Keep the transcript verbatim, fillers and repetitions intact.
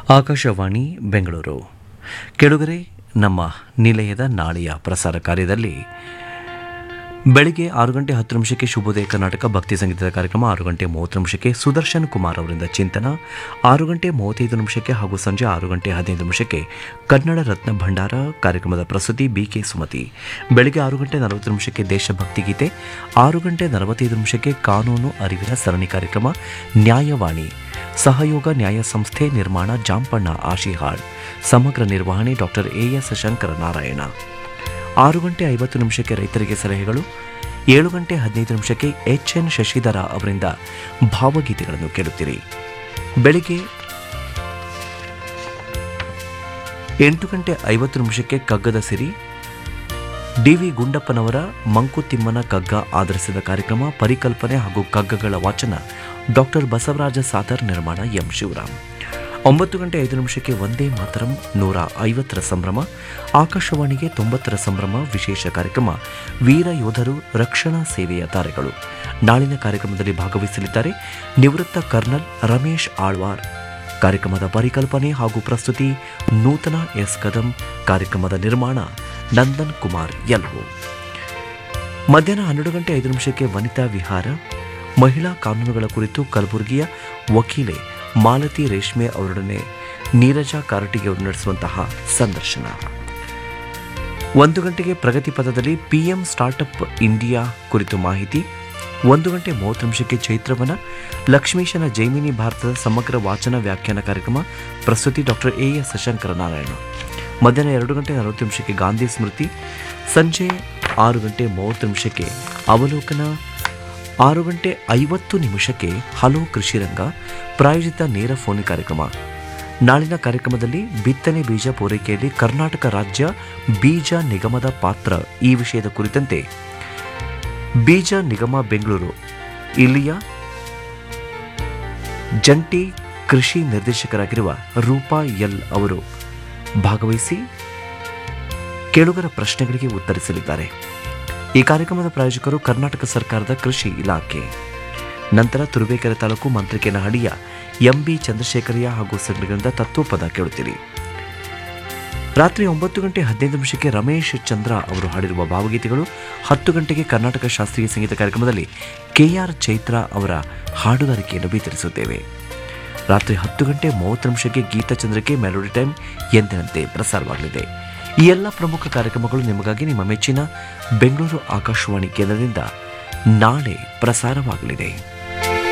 ಆಕಾಶವಾಣಿ ಬೆಂಗಳೂರು. ಕೆಳಗರೆ ನಮ್ಮ ನಿಲಯದ ನಾಳೆಯ ಪ್ರಸಾರ ಕಾರ್ಯದಲ್ಲಿ ಬೆಳಿಗ್ಗೆ ಆರು ಗಂಟೆ ಹತ್ತು ನಿಮಿಷಕ್ಕೆ ಶುಭೋದಯ ಕರ್ನಾಟಕ ಭಕ್ತಿ ಸಂಗೀತದ ಕಾರ್ಯಕ್ರಮ, ಆರು ಗಂಟೆ ಮೂವತ್ತು ನಿಮಿಷಕ್ಕೆ ಸುದರ್ಶನ್ ಕುಮಾರ್ ಅವರಿಂದ ಚಿಂತನ, ಆರು ಗಂಟೆ ಮೂವತ್ತೈದು ನಿಮಿಷಕ್ಕೆ ಹಾಗೂ ಸಂಜೆ ಆರು ಗಂಟೆ ಹದಿನೈದು ನಿಮಿಷಕ್ಕೆ ಕನ್ನಡ ರತ್ನ ಭಂಡಾರ ಕಾರ್ಯಕ್ರಮದ ಪ್ರಸ್ತುತಿ ಬಿ ಕೆ ಸುಮತಿ. ಬೆಳಿಗ್ಗೆ ಆರು ಗಂಟೆ ನಲವತ್ತು ನಿಮಿಷಕ್ಕೆ ದೇಶಭಕ್ತಿ ಗೀತೆ, ಆರು ಗಂಟೆ ನಲವತ್ತೈದು ನಿಮಿಷಕ್ಕೆ ಕಾನೂನು ಅರಿವಿನ ಸರಣಿ ಕಾರ್ಯಕ್ರಮ ನ್ಯಾಯವಾಣಿ, ಸಹಯೋಗ ನ್ಯಾಯ ಸಂಸ್ಥೆ, ನಿರ್ಮಾಣ ಜಾಂಪಣ್ಣ ಆಶಿಹಾಳ್, ಸಮಗ್ರ ನಿರ್ವಹಣೆ doctor A S Shankara Narayana. ಆರು ಗಂಟೆ ಐವತ್ತು ನಿಮಿಷಕ್ಕೆ ರೈತರಿಗೆ ಸಲಹೆಗಳು, ಏಳು ಗಂಟೆ ಹದಿನೈದು ನಿಮಿಷಕ್ಕೆ ಎಚ್ ಎನ್ ಶಶಿಧರ ಅವರಿಂದ ಭಾವಗೀತೆಗಳನ್ನು ಕೇಳುತ್ತೀರಿ. ಬೆಳಿಗ್ಗೆ ಎಂಟು ಗಂಟೆ ಐವತ್ತು ನಿಮಿಷಕ್ಕೆ ಕಗ್ಗದ ಸಿರಿ, ಡಿ ವಿ ಗುಂಡಪ್ಪನವರ ಮಂಕುತಿಮ್ಮನ ಕಗ್ಗ ಆಧರಿಸಿದ ಕಾರ್ಯಕ್ರಮ, ಪರಿಕಲ್ಪನೆ ಹಾಗೂ ಕಗ್ಗಗಳ ವಾಚನ ಡಾಕ್ಟರ್ ಬಸವರಾಜ ಸಾದರ್, ನಿರ್ಮಾಣ ಎಂ ಶಿವರಾಮ್. ಒಂಬತ್ತು ಗಂಟೆ ಐದು ನಿಮಿಷಕ್ಕೆ ವಂದೇ ಮಾತರಂ ನೂರ ಐವತ್ತರ ಸಂಭ್ರಮ, ಆಕಾಶವಾಣಿಗೆ ತೊಂಬತ್ತರ ಸಂಭ್ರಮ ವಿಶೇಷ ಕಾರ್ಯಕ್ರಮ, ವೀರ ಯೋಧರು ರಕ್ಷಣಾ ಸೇವೆಯ ತಾರೆಗಳು. ನಾಳಿನ ಕಾರ್ಯಕ್ರಮದಲ್ಲಿ ಭಾಗವಹಿಸಲಿದ್ದಾರೆ ನಿವೃತ್ತ ಕರ್ನಲ್ ರಮೇಶ್ ಆಳ್ವಾರ್. ಕಾರ್ಯಕ್ರಮದ ಪರಿಕಲ್ಪನೆ ಹಾಗೂ ಪ್ರಸ್ತುತಿ ನೂತನ ಎಸ್ ಕದಂ. ಕಾರ್ಯಕ್ರಮದ ನಿರ್ಮಾಣ ನಂದನ್ ಕುಮಾರ್ ಯಲ್ವು. ಮಧ್ಯಾಹ್ನ ಹನ್ನೆರಡು ಗಂಟೆ ಐದು ನಿಮಿಷಕ್ಕೆ ವನಿತಾ ವಿಹಾರ, ಮಹಿಳಾ ಕಾನೂನುಗಳ ಕುರಿತು ಕಲಬುರಗಿಯ ವಕೀಲೆ ಮಾಲತಿ ರೇಷ್ಮೆ ಅವರೊಡನೆ ನೀರಜಾ ಕಾರಟಿಗೆ ಅವರು ನಡೆಸುವಂತಹ ಸಂದರ್ಶನ. ಒಂದು ಗಂಟೆಗೆ ಪ್ರಗತಿ ಪಥದಲ್ಲಿ ಪಿಎಂ ಸ್ಟಾರ್ಟ್ಅಪ್ ಇಂಡಿಯಾ ಕುರಿತು ಮಾಹಿತಿ. ಒಂದು ಗಂಟೆ ಮೂವತ್ತು ನಿಮಿಷಕ್ಕೆ ಚೈತ್ರವನ, ಲಕ್ಷ್ಮೀಶನ ಜೈಮಿನಿ ಭಾರತದ ಸಮಗ್ರ ವಾಚನ ವ್ಯಾಖ್ಯಾನ ಕಾರ್ಯಕ್ರಮ, ಪ್ರಸ್ತುತಿ doctor A S Shankara Narayana. ಮಧ್ಯಾಹ್ನ ಎರಡು ಗಂಟೆ ನಲವತ್ತು ನಿಮಿಷಕ್ಕೆ ಗಾಂಧಿ ಸ್ಮೃತಿ, ಸಂಜೆ ಆರು ಗಂಟೆ ಮೂವತ್ತು ನಿಮಿಷಕ್ಕೆ ಅವಲೋಕನ, ಆರು ಗಂಟೆ ಐವತ್ತು ನಿಮಿಷಕ್ಕೆ ಹಲೋ ಕೃಷಿರಂಗ ಪ್ರಾಯೋಜಿತ ನೇರ ಫೋನ್ ಕಾರ್ಯಕ್ರಮ. ನಾಳಿನ ಕಾರ್ಯಕ್ರಮದಲ್ಲಿ ಬಿತ್ತನೆ ಬೀಜ ಪೂರೈಕೆಯಲ್ಲಿ ಕರ್ನಾಟಕ ರಾಜ್ಯ ಬೀಜ ನಿಗಮದ ಪಾತ್ರ ಈ ವಿಷಯದ ಕುರಿತಂತೆ ಬೀಜ ನಿಗಮ ಬೆಂಗಳೂರು ಇಲ್ಲಿಯ ಜಂಟಿ ಕೃಷಿ ನಿರ್ದೇಶಕರಾಗಿರುವ ರೂಪಾ ಎಲ್ ಅವರು ಭಾಗವಹಿಸಿ ಕೇಳುಗರ ಪ್ರಶ್ನೆಗಳಿಗೆ ಉತ್ತರಿಸಲಿದ್ದಾರೆ. ಈ ಕಾರ್ಯಕ್ರಮದ ಪ್ರಾಯೋಜಕರು ಕರ್ನಾಟಕ ಸರ್ಕಾರದ ಕೃಷಿ ಇಲಾಖೆ. ನಂತರ ತುರುವೇಕೆರೆ ತಾಲೂಕು ಮಂತ್ರಿಕೇನಹಳ್ಳಿಯ ಎಂ ಬಿ ಚಂದ್ರಶೇಖರಯ್ಯ ಹಾಗೂ ಸಂಘಗಳಿಂದ ತತ್ವಪದ ಕೇಳುತ್ತೀರಿ. ರಾತ್ರಿ ಒಂಬತ್ತು ಗಂಟೆ ಹದಿನೈದು ನಿಮಿಷಕ್ಕೆ ರಮೇಶ್ ಚಂದ್ರ ಅವರು ಹಾಡಿರುವ ಭಾವಗೀತೆಗಳು. ಹತ್ತು ಗಂಟೆಗೆ ಕರ್ನಾಟಕ ಶಾಸ್ತ್ರೀಯ ಸಂಗೀತ ಕಾರ್ಯಕ್ರಮದಲ್ಲಿ ಕೆಆರ್ ಚೈತ್ರ ಅವರ ಹಾಡುಗಾರಿಕೆಯನ್ನು ಬಿತ್ತರಿಸುತ್ತೇವೆ. ರಾತ್ರಿ ಹತ್ತು ಗಂಟೆ ಮೂವತ್ತು ನಿಮಿಷಕ್ಕೆ ಗೀತಚಂದ್ರಕ್ಕೆ ಮೆಲೋಡಿ ಟೈಮ್ ಎಂದಿನಂತೆ ಪ್ರಸಾರವಾಗಲಿದೆ. ಈ ಎಲ್ಲ ಪ್ರಮುಖ ಕಾರ್ಯಕ್ರಮಗಳು ನಿಮಗಾಗಿ ನಿಮ್ಮ ಮೆಚ್ಚಿನ ಬೆಂಗಳೂರು ಆಕಾಶವಾಣಿ ಕೇಂದ್ರದಿಂದ ನಾಳೆ ಪ್ರಸಾರವಾಗಲಿದೆ.